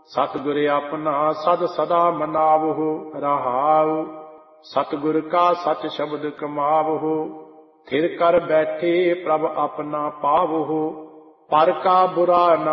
ਸਤਿਗੁਰ ਆਪਣਾ ਸਦ ਸਦਾ ਮਨਾਵਹੁ। ਰਹਾਉ ਸਤਿਗੁਰ ਕਾ ਸਚ ਸ਼ਬਦ ਕਮਾਵਹੁ। ਥਿਰ ਕਰ ਬੈਠੇ ਪ੍ਰਭ ਆਪਣਾ ਪਾਵਹੁ। ਪਰ ਕਾ ਬੁਰਾ